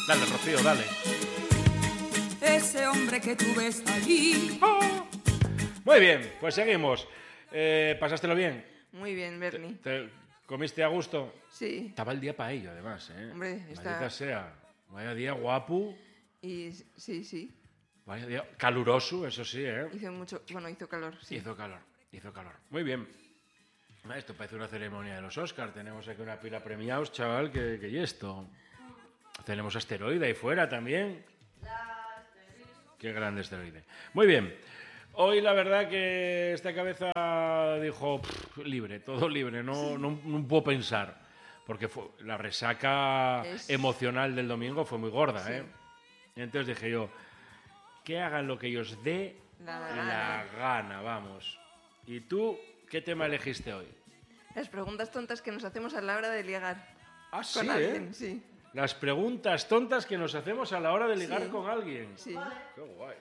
Dale, Rocío, dale. Ese hombre que tú ves allí. ¡Oh! Muy bien, pues seguimos. ¿Pasástelo bien? Muy bien, Bernie. ¿Comiste a gusto? Sí. Estaba el día para ello, además, ¿eh? Hombre, está... Maldita sea. Vaya día guapo. Y sí. Vaya día caluroso, eso sí, ¿eh? Hizo calor, sí. Hizo calor. Muy bien. Esto parece una ceremonia de los Oscars. Tenemos aquí una pila premiados, chaval, que y esto. Tenemos asteroide ahí fuera también. Qué grande asteroide. Muy bien. Hoy la verdad que esta cabeza dijo libre, todo libre, no puedo pensar. Porque la resaca emocional del domingo fue muy gorda, sí. ¿eh? Y entonces dije yo, que hagan lo que ellos dé la gana, vamos. ¿Y tú qué tema elegiste hoy? Las preguntas tontas que nos hacemos a la hora de ligar. Ah, sí, con alguien, sí. Las preguntas tontas que nos hacemos a la hora de ligar con alguien. Sí. Qué guay.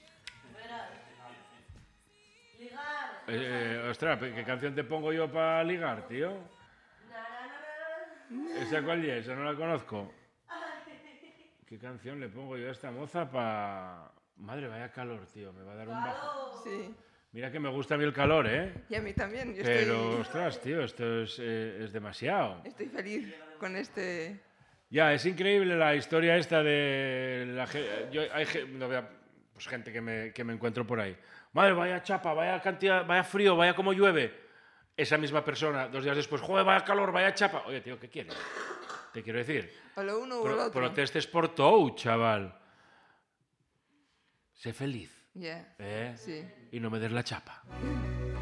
Ostras, ¿qué canción te pongo yo para ligar, tío? ¿Esa cuál es? Esa no la conozco. ¿Qué canción le pongo yo a esta moza para...? Madre, vaya calor, tío. Me va a dar un bajo. Sí. Mira que me gusta a mí el calor, ¿eh? Y a mí también. Pero, ostras, tío, esto es demasiado. Estoy feliz con este... Ya, es increíble la historia esta de la pues gente que me encuentro por ahí. Madre, vaya chapa, vaya cantidad, vaya frío, vaya como llueve. Esa misma persona, 2 días después, joder, vaya calor, vaya chapa. Oye, tío, ¿qué quieres? Te quiero decir. O lo uno o lo otro. Protestes por todo, chaval. Sé feliz. Ya. ¿Eh? Sí. Y no me des la chapa.